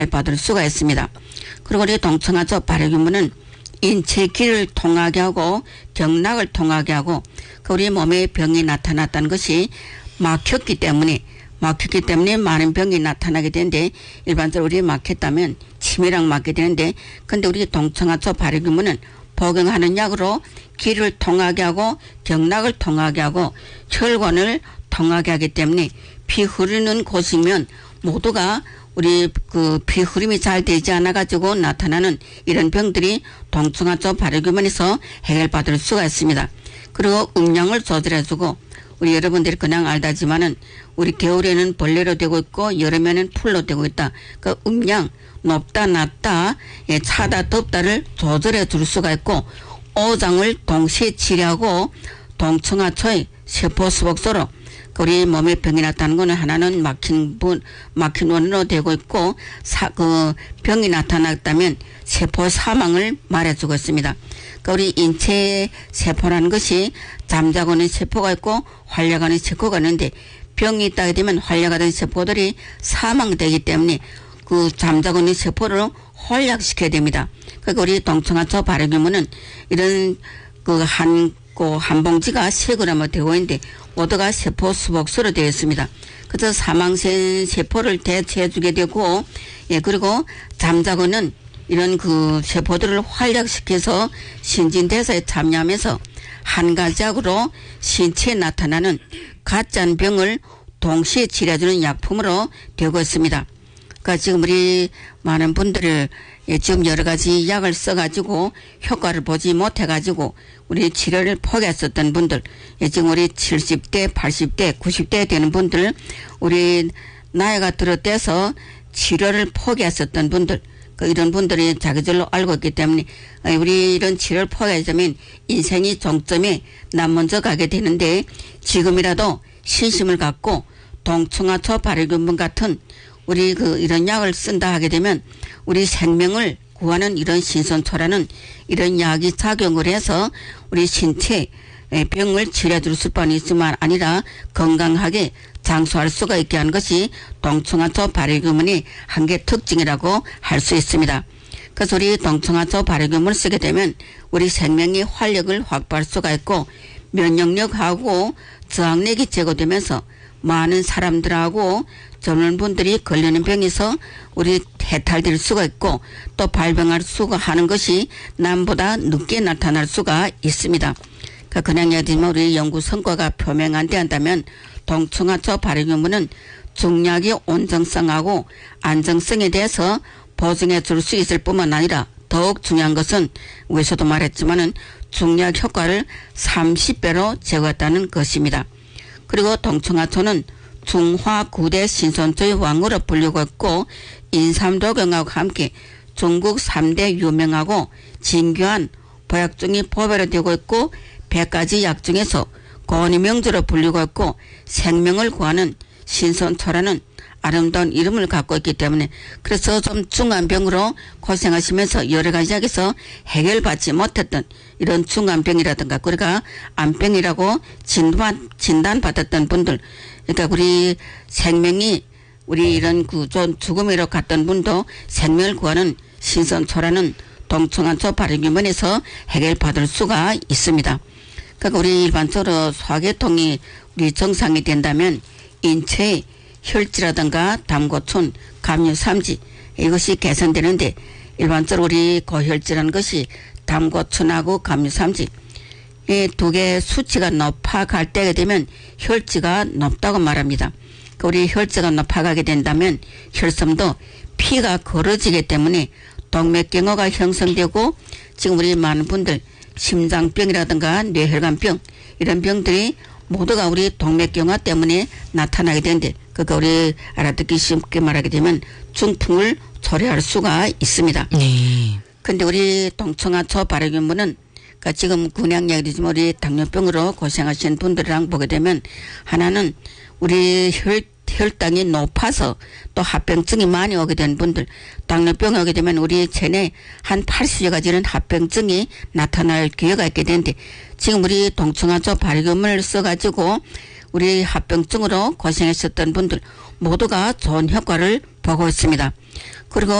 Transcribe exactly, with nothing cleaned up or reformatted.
받을 수가 있습니다. 그리고 우리 동청아초 발효균문은 인체 기를 통하게 하고 경락을 통하게 하고 우리 몸에 병이 나타났다는 것이 막혔기 때문에 막혔기 때문에 많은 병이 나타나게 되는데 일반적으로 우리 막혔다면 치매랑 맞게 되는데 근데 우리 동청아초 발효균문은 복용하는 약으로 기를 통하게 하고 경락을 통하게 하고 혈관을 통하게 하기 때문에 피 흐르는 곳이면 모두가 우리 그 피 흐름이 잘 되지 않아 가지고 나타나는 이런 병들이 동청아초 발효균문에서 해결받을 수가 있습니다. 그리고 음양을 조절해주고 우리 여러분들이 그냥 알다지만은 우리 겨울에는 벌레로 되고 있고 여름에는 풀로 되고 있다. 그 음양 높다 낮다 예, 차다 덥다를 조절해 줄 수가 있고 오장을 동시에 치료하고 동청아초의 세포수복소로 우리 몸에 병이 났다는 거는 하나는 막힌 분, 막힌 원으로 되고 있고, 사, 그 병이 나타났다면 세포 사망을 말해주고 있습니다. 그 우리 인체 세포라는 것이 잠자고 있는 세포가 있고 활력하는 세포가 있는데 병이 있다게 되면 활력하던 세포들이 사망되기 때문에 그 잠자고 있는 세포를 활력시켜야 됩니다. 그러니까 우리 동청아초 발효균문은 이런 그 한, 그 한 봉지가 세 그램으로 되고 있는데 모두가 세포 수복소로 되어 있습니다. 그래서 사망된 세포를 대체해주게 되고, 예, 그리고 잠자고 있는 이런 그 세포들을 활력시켜서 신진대사에 참여하면서 한 가지 약으로 신체에 나타나는 가짜는 병을 동시에 치료해주는 약품으로 되고 있습니다. 그러니까 지금 우리 많은 분들을 예, 지금 여러 가지 약을 써가지고 효과를 보지 못해가지고 우리 치료를 포기했었던 분들, 예, 지금 우리 칠십 대, 팔십 대, 구십 대 되는 분들, 우리 나이가 들어대서 치료를 포기했었던 분들, 그 이런 분들이 자기들로 알고 있기 때문에 우리 이런 치료를 포기하자면 인생이 종점에 남 먼저 가게 되는데 지금이라도 신심을 갖고 동청아초 발효균문 같은 우리 그 이런 약을 쓴다 하게 되면 우리 생명을 구하는 이런 신선초라는 이런 약이 작용을 해서 우리 신체 병을 치료해줄 수뿐 있지만 아니라 건강하게 장수할 수가 있게 하는 것이 동청아초 발효균문의 한계 특징이라고 할 수 있습니다. 그래서 우리 동청아초 발효균문을 쓰게 되면 우리 생명의 활력을 확보할 수가 있고 면역력하고 저항력이 제거되면서 많은 사람들하고 젊은 분들이 걸리는 병에서 우리 해탈될 수가 있고 또 발병할 수가 하는 것이 남보다 늦게 나타날 수가 있습니다. 그러니까 그냥 예를 들면 우리 연구 성과가 표명 안 된다면 동청아초 발효균문은 중약의 온정성하고 안정성에 대해서 보증해 줄 수 있을 뿐만 아니라 더욱 중요한 것은 위에서도 말했지만은 중약 효과를 삼십 배로 제거했다는 것입니다. 그리고 동청아초는 중화 구대 신선초의 왕으로 불리고 있고 인삼도경하고 함께 중국 삼 대 유명하고 진귀한 보약 중에 보배로 되고 있고 백 가지 약 중에서 고니명주로 불리고 있고 생명을 구하는 신선초라는 아름다운 이름을 갖고 있기 때문에 그래서 좀 중한 병으로 고생하시면서 여러 가지 약에서 해결받지 못했던 이런 중한 병이라든가 그러니까 암병이라고 진단, 진단받았던 분들 그러니까 우리 생명이 우리 이런 그 좀 죽음으로 갔던 분도 생명을 구하는 신선초라는 동청아초 발효균문에서 해결받을 수가 있습니다. 그러니까 우리 일반적으로 소화계통이 우리 정상이 된다면 인체의 혈지라든가 담고촌, 감유삼지 이것이 개선되는데 일반적으로 우리 고혈지라는 것이 담고촌하고 감유삼지 이 두 개 수치가 높아갈 때가 되면 혈지가 높다고 말합니다. 우리 혈지가 높아가게 된다면 혈섬도 피가 걸어지기 때문에 동맥경화가 형성되고 지금 우리 많은 분들 심장병이라든가 뇌혈관병 이런 병들이 모두가 우리 동맥경화 때문에 나타나게 되는데 그러니까 우리 알아듣기 쉽게 말하게 되면 중풍을 초래할 수가 있습니다. 네. 근데 우리 동청아초 발효균문은 그러니까 지금 군약 얘기지만 우리 당뇨병으로 고생하시는 분들이랑 보게 되면 하나는 우리 혈, 혈당이 높아서 또 합병증이 많이 오게 된 분들 당뇨병이 오게 되면 우리 체내 한 팔십여 가지는 합병증이 나타날 기회가 있게 되는데 지금 우리 동청아초 발효균문을 써가지고 우리 합병증으로 고생하셨던 분들 모두가 좋은 효과를 보고 있습니다. 그리고